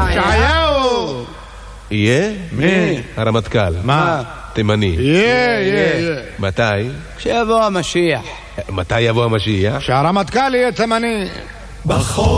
ישעיהו. יהיה? מי? הרמטכ"ל. מה? תימני. יהיה. מתי? כשיבוא המשיח. מתי יבוא המשיח? שהרמטכ"ל יהיה תימני. בחור